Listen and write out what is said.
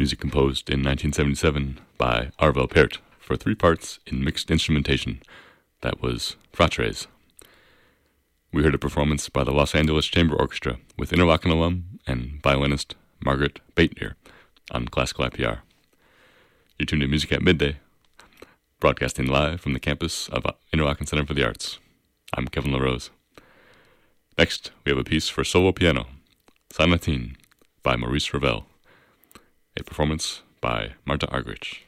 music composed in 1977 by Arvo Pärt for 3 parts in mixed instrumentation. That was Fratres. We heard a performance by the Los Angeles Chamber Orchestra with Interlochen alum and violinist Margaret Baitner on classical IPR. You're tuned to Music at Midday, broadcasting live from the campus of Interlochen Center for the Arts. I'm Kevin LaRose. Next, we have a piece for solo piano, Sonatine by Maurice Ravel, a performance by Marta Argerich.